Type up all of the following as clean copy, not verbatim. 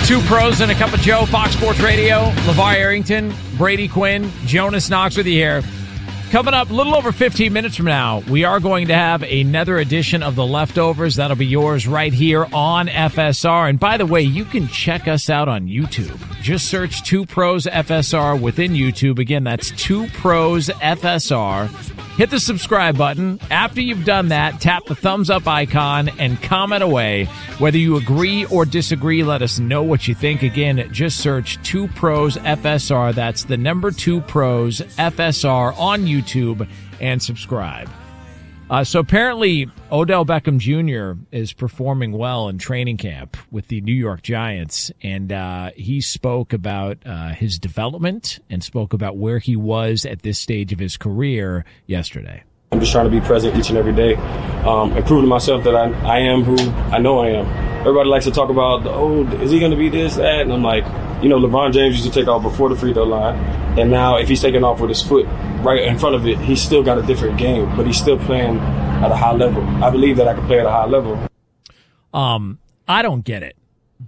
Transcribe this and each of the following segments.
Two pros and a cup of Joe, Fox Sports Radio. LeVar Arrington, Brady Quinn, Jonas Knox with you here. Coming up a little over 15 minutes from now, we are going to have another edition of The Leftovers. That'll be yours right here on FSR. And by the way, you can check us out on YouTube. Just search Two Pros FSR within YouTube. Again, that's Two Pros FSR. Hit the subscribe button. After you've done that, tap the thumbs up icon and comment away. Whether you agree or disagree, let us know what you think. Again, just search Two Pros FSR. That's the number Two Pros FSR on YouTube and subscribe. So apparently Odell Beckham Jr. is performing well in training camp with the New York Giants, and he spoke about his development and spoke about where he was at this stage of his career yesterday. I'm just trying to be present each and every day, and prove to myself that I am who I know I am. Everybody likes to talk about, is he going to be this, that? And I'm like, LeBron James used to take off before the free throw line, and now if he's taking off with his foot right in front of it, he's still got a different game, but he's still playing at a high level. I believe that I can play at a high level. I don't get it.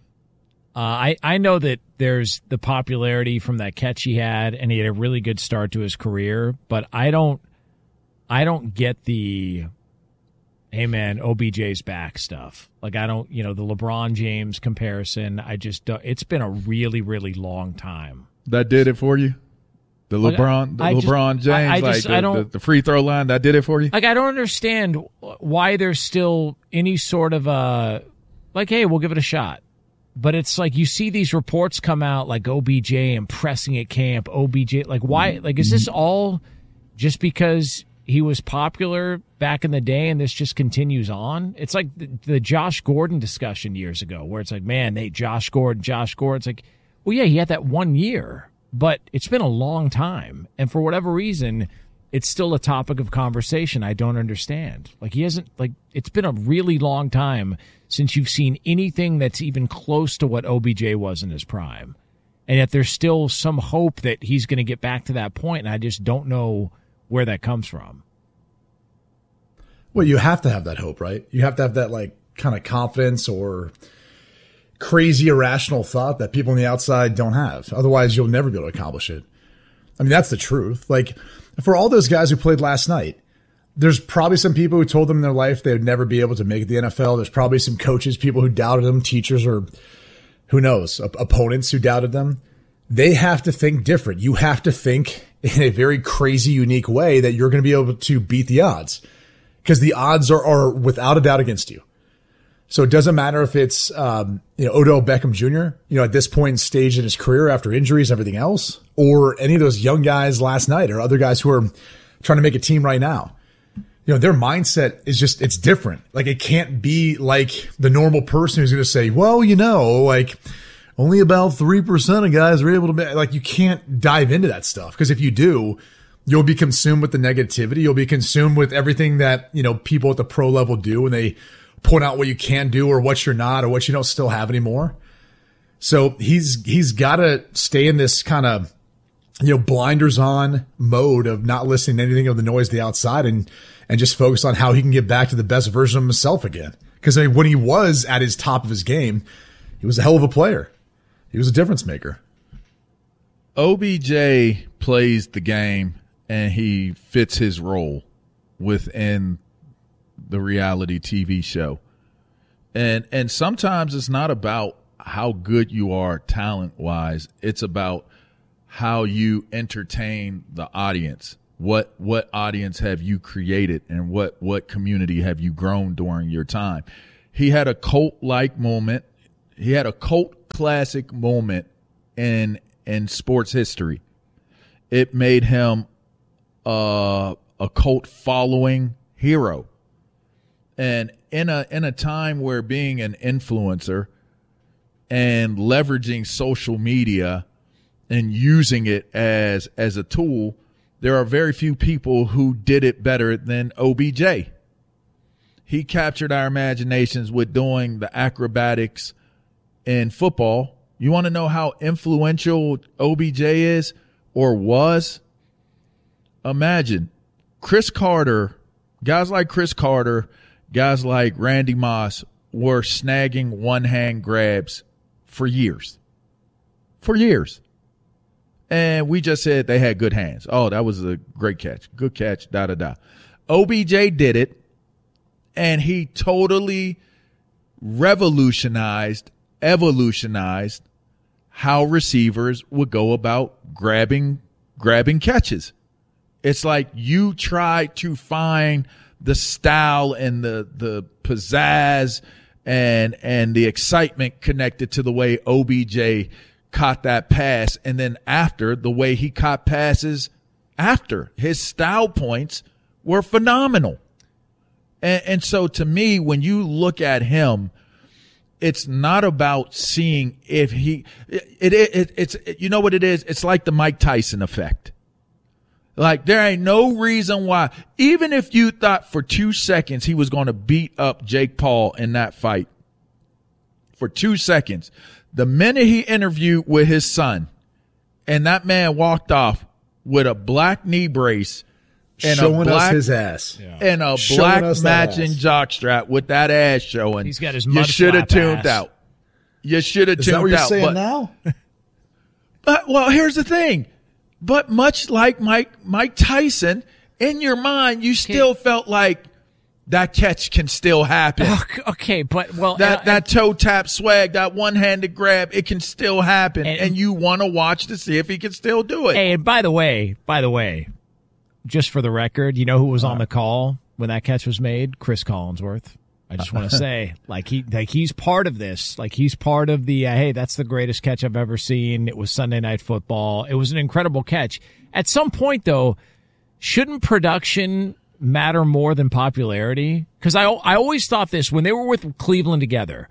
I know that there's the popularity from that catch he had, and he had a really good start to his career, but I don't get the, hey man, OBJ's back stuff. Like the LeBron James comparison, I just don't. It's been a really, really long time. That did it for you? The LeBron James, the free throw line, that did it for you? Like, I don't understand why there's still any sort of hey, we'll give it a shot. But it's like you see these reports come out like OBJ impressing at camp, OBJ. Like, why? Like, is this all just because he was popular back in the day and this just continues on? It's like the Josh Gordon discussion years ago where it's like, man, Josh Gordon. It's like, well, yeah, he had that 1 year. But it's been a long time, and for whatever reason, it's still a topic of conversation I don't understand. Like, it's been a really long time since you've seen anything that's even close to what OBJ was in his prime. And yet there's still some hope that he's going to get back to that point, and I just don't know where that comes from. Well, you have to have that hope, right? You have to have that, kind of confidence or crazy irrational thought that people on the outside don't have. Otherwise, you'll never be able to accomplish it. I mean, that's the truth. Like, for all those guys who played last night, there's probably some people who told them in their life they would never be able to make the NFL. There's probably some coaches, people who doubted them, teachers, or who knows, opponents who doubted them. They have to think different. You have to think in a very crazy, unique way that you're going to be able to beat the odds, because the odds are without a doubt against you. So it doesn't matter if it's, Odell Beckham Jr., at this point in stage in his career after injuries and everything else, or any of those young guys last night or other guys who are trying to make a team right now. Their mindset is just, it's different. Like, it can't be like the normal person who's going to say, well, only about 3% of guys are able to you can't dive into that stuff. Because if you do, you'll be consumed with the negativity. You'll be consumed with everything that, people at the pro level do when they point out what you can do or what you're not or what you don't still have anymore. So he's got to stay in this kind of, blinders on mode of not listening to anything of the noise of the outside and just focus on how he can get back to the best version of himself again. Because when he was at his top of his game, he was a hell of a player. He was a difference maker. OBJ plays the game and he fits his role within the reality TV show. And sometimes it's not about how good you are talent-wise. It's about how you entertain the audience. What audience have you created, and what community have you grown during your time? He had a cult-like moment. He had a cult classic moment in sports history. It made him a cult following hero. And in a time where being an influencer and leveraging social media and using it as a tool, there are very few people who did it better than OBJ. He captured our imaginations with doing the acrobatics in football. You want to know how influential OBJ is or was? Imagine Chris Carter, guys like Chris Carter, guys like Randy Moss were snagging one-hand grabs for years. For years. And we just said they had good hands. Oh, that was a great catch. Good catch, da-da-da. OBJ did it, and he totally evolutionized how receivers would go about grabbing catches. It's like you try to find the style and the pizzazz and the excitement connected to the way OBJ caught that pass, and then after the way he caught passes after. His style points were phenomenal. And so to me, when you look at him, it's not about seeing if it's you know what it is? It's like the Mike Tyson effect. Like, there ain't no reason why, even if you thought for 2 seconds he was going to beat up Jake Paul in that fight, for 2 seconds, the minute he interviewed with his son and that man walked off with a black knee brace and showing us his ass and a black matching jockstrap with that ass showing, he's got his mud you should have tuned ass out. You should have tuned out. Is that what you're saying now? But, well, here's the thing. But much like Mike Tyson, in your mind, you still felt like that catch can still happen. Okay, but that toe tap swag, that one-handed grab, it can still happen, and you want to watch to see if he can still do it. Hey, and by the way, just for the record, you know who was on the call when that catch was made? Chris Collinsworth. I just want to say, he's part of this. Like, he's part of the, hey, that's the greatest catch I've ever seen. It was Sunday Night Football. It was an incredible catch. At some point, though, shouldn't production matter more than popularity? Because I always thought this when they were with Cleveland together.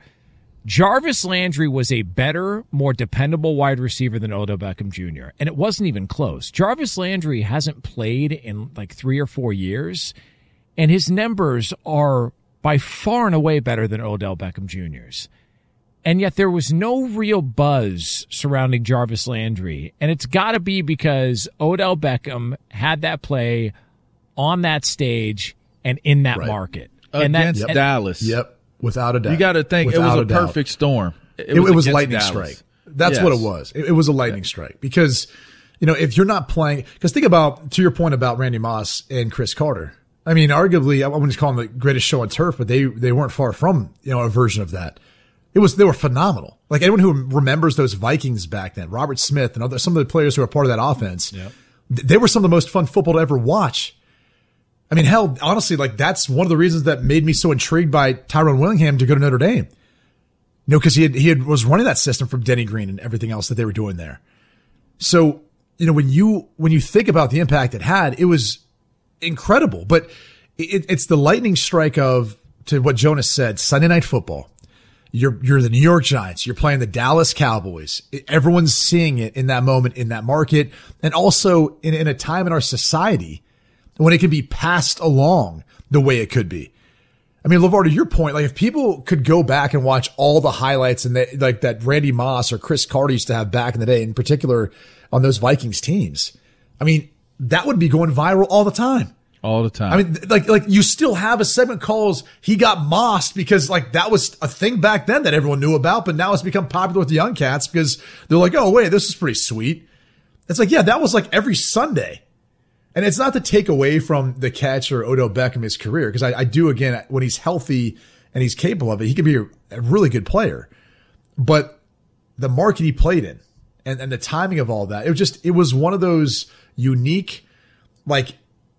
Jarvis Landry was a better, more dependable wide receiver than Odell Beckham Jr., and it wasn't even close. Jarvis Landry hasn't played in like 3 or 4 years, and his numbers are by far and away better than Odell Beckham Jr.'s. And yet there was no real buzz surrounding Jarvis Landry. And it's got to be because Odell Beckham had that play on that stage and in that market. And against Dallas. Yep, without a doubt. You got to think without it was a perfect storm. It was lightning strike. That's what it was. It was a lightning strike. Because, you know, if you're not playing – because think about – to your point about Randy Moss and Chris Carter. I mean, arguably, I wouldn't just call them the greatest show on turf, but they weren't far from, you know, a version of that. They were phenomenal. Like, anyone who remembers those Vikings back then, Robert Smith and some of the players who were part of that offense, they were some of the most fun football to ever watch. I mean, hell, honestly, like, that's one of the reasons that made me so intrigued by Tyrone Willingham to go to Notre Dame. You know, because he was running that system from Denny Green and everything else that they were doing there. So, you know, when you think about the impact it had, it was incredible. But it's the lightning strike of, to what Jonas said, Sunday Night Football. You're the New York Giants. You're playing the Dallas Cowboys. Everyone's seeing it in that moment, in that market, and also in a time in our society when it can be passed along the way it could be. I mean, LeVar, to your point, like, if people could go back and watch all the highlights and like that Randy Moss or Chris Carter used to have back in the day, in particular on those Vikings teams, I mean, that would be going viral all the time. All the time. I mean, like you still have a segment calls he got mossed because like that was a thing back then that everyone knew about, but now it's become popular with the young cats because they're like, oh wait, this is pretty sweet. It's like, yeah, that was like every Sunday. And it's not to take away from the catch or Odell Beckham his career, because I do, again, when he's healthy and he's capable of it, he can be a really good player. But the market he played in and the timing of all that, it was one of those unique, like,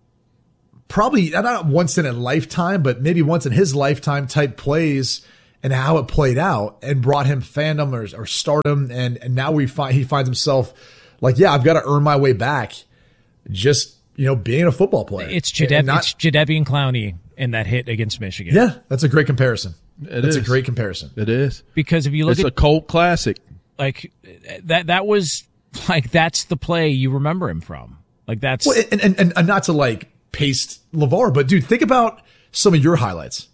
probably not once in a lifetime, but maybe once in his lifetime type plays and how it played out and brought him fandom or stardom. And now he finds himself like, yeah, I've got to earn my way back just, you know, being a football player. It's Jadeveon Clowney in that hit against Michigan. Yeah, that's a great comparison. That's a great comparison. It is. Because if you look it's a cult classic. Like that was like, that's the play you remember him from. Like that's well, and not to like paste LeVar, but dude, think about some of your highlights.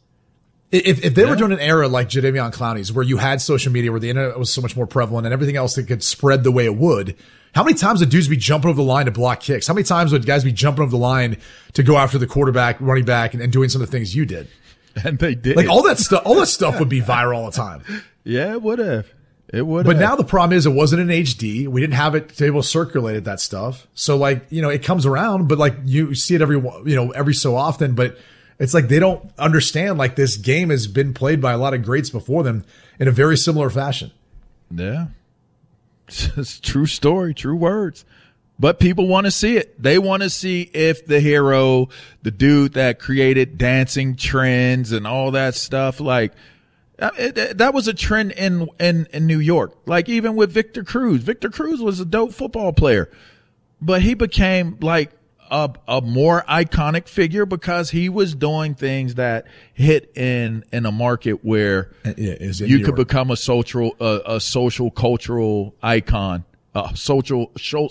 If they were doing an era like Jadeveon Clowney's, where you had social media, where the internet was so much more prevalent and everything else that could spread the way it would, how many times would dudes be jumping over the line to block kicks? How many times would guys be jumping over the line to go after the quarterback, running back, and doing some of the things you did? And they did. Like all that stuff would be viral all the time. Yeah, it would have. It would. But now the problem is it wasn't in HD. We didn't have it to be able to circulate that stuff. So like, it comes around, but like you see it every so often, but it's like they don't understand like this game has been played by a lot of greats before them in a very similar fashion. Yeah. It's true story, true words. But people want to see it. They want to see if the hero, the dude that created dancing trends and all that stuff, like that was a trend in New York. Like even with Victor Cruz. Victor Cruz was a dope football player, but he became like a more iconic figure because he was doing things that hit in a market where you could become a social cultural icon, a social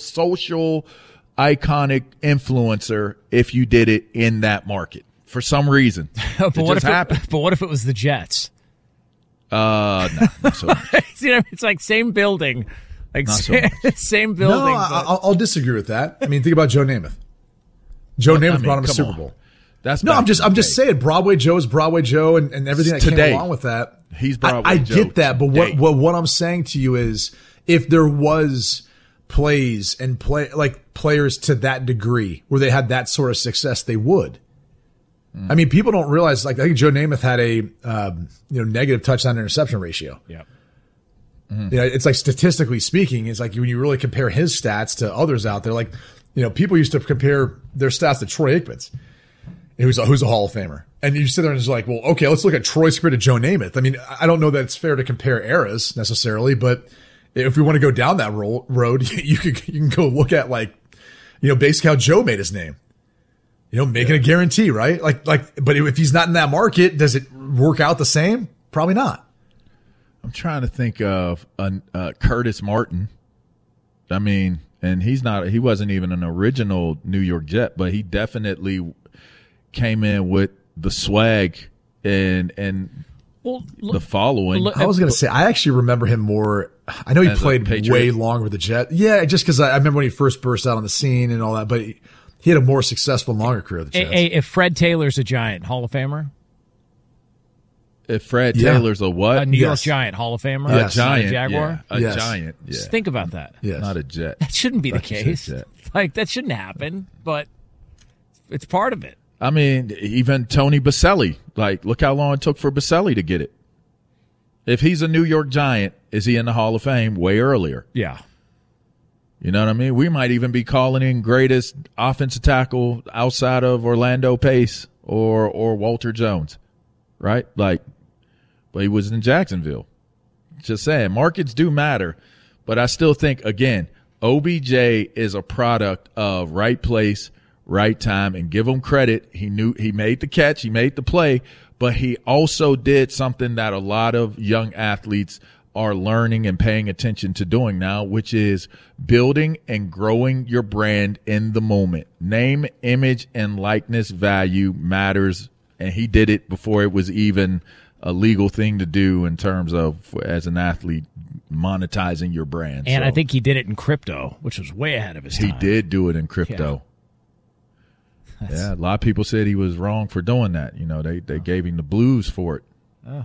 iconic influencer if you did it in that market for some reason. But what if it was the Jets? No. So It's like same building, like same building. No, I'll disagree with that. I mean, think about Joe Namath. Joe Namath brought him a Super Bowl. I'm just saying Broadway Joe is Broadway Joe and everything that came along with that. He's Broadway I Joe. get that, but what I'm saying to you is if there was plays and players to that degree where they had that sort of success, they would. I mean, people don't realize, like, I think Joe Namath had a, negative touchdown interception ratio. Yeah. Mm-hmm. It's like statistically speaking, it's like when you really compare his stats to others out there, like, people used to compare their stats to Troy Aikman's, who's a Hall of Famer. And you sit there and it's like, well, okay, let's look at Troy's compared to Joe Namath. I mean, I don't know that it's fair to compare eras necessarily, but if we want to go down that road, you can go look at basically how Joe made his name. Making a guarantee, right? But if he's not in that market, does it work out the same? Probably not. I'm trying to think of Curtis Martin. I mean, and he wasn't even an original New York Jet, but he definitely came in with the swag and the following. I was going to say, I actually remember him more. I know he played way longer with the Jet. Yeah, just because I remember when he first burst out on the scene and all that, but he had a more successful, longer career with the Jets. If Fred Taylor's a Giant, Hall of Famer? If Fred Taylor's a what? A New York Giant, Hall of Famer? A Giant, a Jaguar? Yeah. Giant, yeah. Just think about that. Yes. Not a Jet. That shouldn't be the case. Like, that shouldn't happen, but it's part of it. I mean, even Tony Baselli. Like, look how long it took for Baselli to get it. If he's a New York Giant, is he in the Hall of Fame way earlier? Yeah. You know what I mean? We might even be calling in greatest offensive tackle outside of Orlando Pace or Walter Jones, right? But he was in Jacksonville. Just saying, markets do matter, but I still think, again, OBJ is a product of right place, right time, and give him credit. He made the catch, he made the play, but he also did something that a lot of young athletes are learning and paying attention to doing now, which is building and growing your brand in the moment. Name, image, and likeness value matters, and he did it before it was even a legal thing to do in terms of, as an athlete, monetizing your brand. And I think he did it in crypto, which was way ahead of his time. He did do it in crypto. Yeah, a lot of people said he was wrong for doing that. They gave him the blues for it. Oh,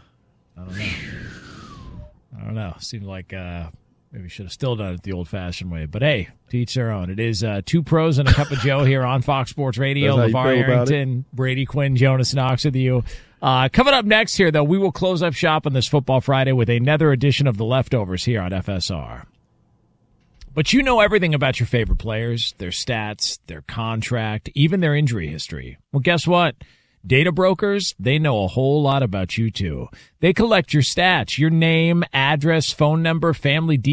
I don't know. Seemed like maybe should have still done it the old-fashioned way. But, hey, to each their own. It is Two Pros and a Cup of Joe here on Fox Sports Radio. LeVar Arrington, Brady Quinn, Jonas Knox with you. Coming up next here, though, we will close up shop on this Football Friday with another edition of The Leftovers here on FSR. But you know everything about your favorite players, their stats, their contract, even their injury history. Well, guess what? Data brokers, they know a whole lot about you, too. They collect your stats, your name, address, phone number, family details.